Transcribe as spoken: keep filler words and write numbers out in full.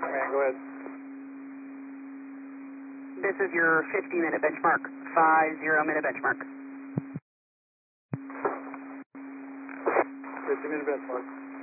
Command, go ahead. This is your fifty minute benchmark. Five zero minute benchmark. fifty minute benchmark.